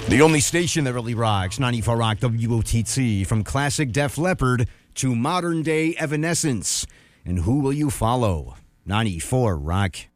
The only station that really rocks, 94 Rock WOTT, from classic Def Leppard to modern day Evanescence. And who will you follow? 94 Rock.